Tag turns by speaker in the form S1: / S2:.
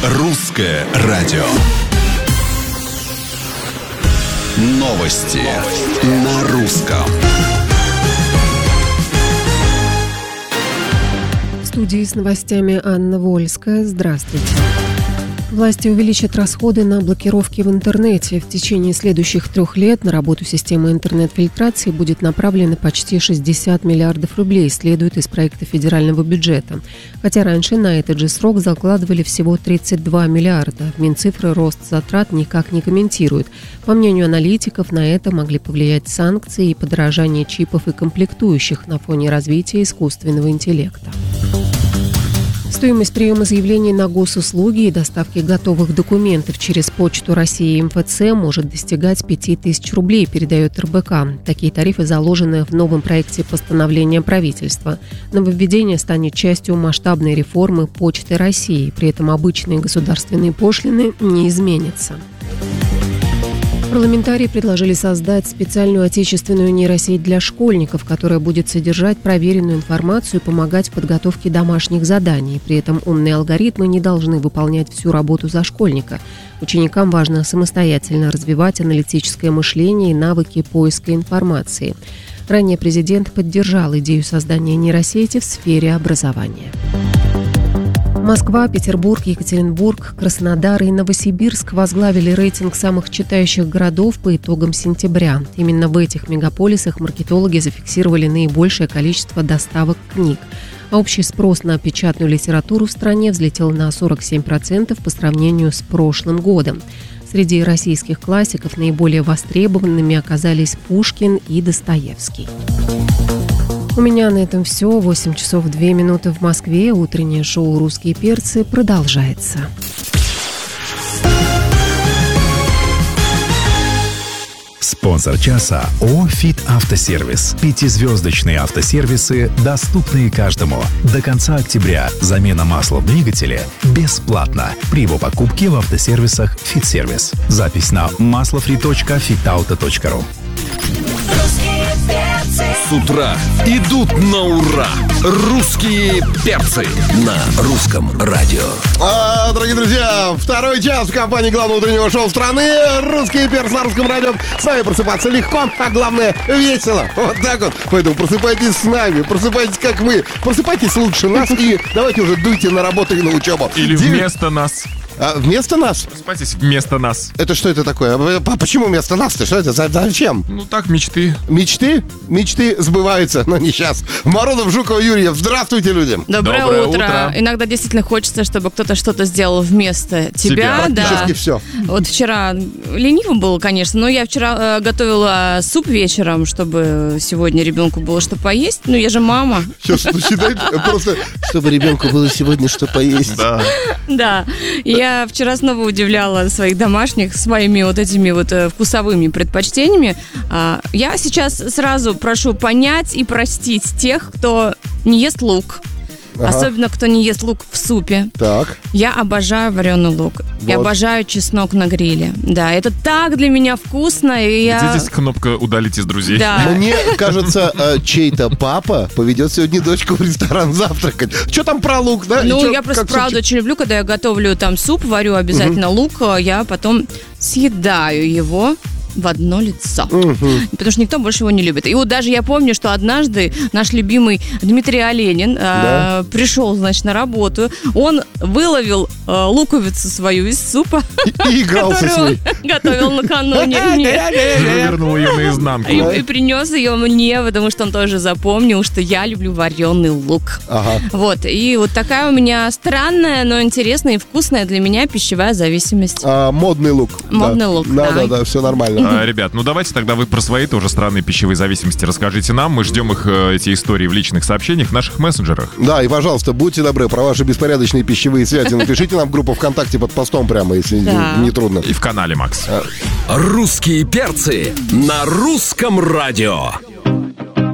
S1: Русское радио. Новости на русском.
S2: В студии с новостями Анна Вольская. Здравствуйте. Власти увеличат расходы на блокировки в интернете. В течение следующих 3 лет на работу системы интернет-фильтрации будет направлено почти 60 миллиардов рублей, следует из проекта федерального бюджета. Хотя раньше на этот же срок закладывали всего 32 миллиарда. Минцифры рост затрат никак не комментируют. По мнению аналитиков, на это могли повлиять санкции и подорожание чипов и комплектующих на фоне развития искусственного интеллекта. Стоимость приема заявлений на госуслуги и доставки готовых документов через Почту России и МФЦ может достигать 5000 рублей, передает РБК. Такие тарифы заложены в новом проекте постановления правительства. Нововведение станет частью масштабной реформы Почты России. При этом обычные государственные пошлины не изменятся. Парламентарии предложили создать специальную отечественную нейросеть для школьников, которая будет содержать проверенную информацию и помогать в подготовке домашних заданий. При этом умные алгоритмы не должны выполнять всю работу за школьника. Ученикам важно самостоятельно развивать аналитическое мышление и навыки поиска информации. Ранее президент поддержал идею создания нейросети в сфере образования. Москва, Петербург, Екатеринбург, Краснодар и Новосибирск возглавили рейтинг самых читающих городов по итогам сентября. Именно в этих мегаполисах маркетологи зафиксировали наибольшее количество доставок книг. А общий спрос на печатную литературу в стране взлетел на 47% по сравнению с прошлым годом. Среди российских классиков наиболее востребованными оказались Пушкин и Достоевский. У меня на этом все. 8 часов 2 минуты в Москве. Утреннее шоу «Русские перцы» продолжается.
S3: Спонсор часа ООО «ФИТ Автосервис». 5-звездочные автосервисы, доступные каждому. До конца октября замена масла в двигателе бесплатна при его покупке в автосервисах «ФИТ Сервис». Запись на maslofree.fitauto.ru.
S1: С утра идут на ура. Русские перцы на русском радио.
S4: Дорогие друзья, второй час в компании главного утреннего шоу страны «Русские перцы» на русском радио. С вами просыпаться легко, а главное весело. Вот так вот. Поэтому просыпайтесь с нами, просыпайтесь как мы. Просыпайтесь лучше нас и давайте уже дуйте на работу и на учебу.
S5: Или вместо нас.
S4: Вместо нас?
S5: Просыпайтесь вместо нас.
S4: Это что это такое? Почему вместо нас-то? Что это? Зачем?
S5: Ну так, мечты.
S4: Мечты? Мечты сбываются, но не сейчас. Морозов, Жуков, Юрьев. Здравствуйте, люди.
S6: Доброе утро. Иногда действительно хочется, чтобы кто-то что-то сделал вместо тебя. Да.
S4: Практически все.
S6: Вот вчера лениво было, конечно, но я вчера готовила суп вечером, чтобы сегодня ребенку было что поесть. Ну, я же мама.
S4: Сейчас считайте, просто чтобы ребенку было сегодня что поесть.
S5: Да.
S6: Да. Я вчера снова удивляла своих домашних своими вот этими вот вкусовыми предпочтениями. Я сейчас сразу прошу понять и простить тех, кто не ест лук.
S4: Ага.
S6: Особенно, кто не ест лук в супе.
S4: Так.
S6: Я обожаю вареный лук. Вот. Я обожаю чеснок на гриле. Да, это так для меня вкусно. И
S5: где здесь кнопка «Удалить из друзей»?
S6: Да.
S4: Мне кажется, чей-то папа поведет сегодня дочку в ресторан завтракать. Что там про лук, да?
S6: Ну, я просто правда очень люблю, когда я готовлю там суп, варю обязательно лук, я потом съедаю его в одно лицо. Потому что никто больше его не любит. И вот даже я помню, что однажды наш любимый Дмитрий Оленин пришел, значит, на работу. Он выловил луковицу свою из супа,
S4: и игрался с ней.
S6: Готовил накануне.
S5: Вернул ее наизнанку.
S6: И принес ее мне, потому что он тоже запомнил, что я люблю вареный лук.
S4: Ага.
S6: Вот. И вот такая у меня странная, но интересная и вкусная для меня пищевая зависимость.
S4: Модный лук.
S6: Модный лук,
S4: да, все нормально.
S5: Ребят, ну давайте тогда вы про свои тоже странные пищевые зависимости расскажите нам. Мы ждем их, эти истории, в личных сообщениях в наших мессенджерах.
S4: Да, и, пожалуйста, будьте добры, про ваши беспорядочные пищевые связи напишите нам в группу ВКонтакте под постом прямо, если не трудно.
S5: И в канале, Макс.
S1: Русские перцы на русском радио.